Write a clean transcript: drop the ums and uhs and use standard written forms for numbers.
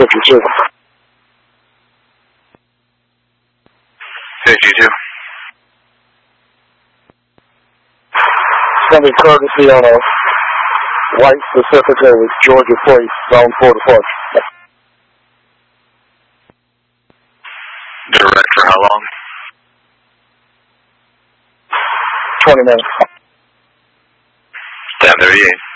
52. 52. Send me courtesy on a white Pacifica with Georgia plate, zone 4 to 4. Direct for how long? 20 minutes. 10:38.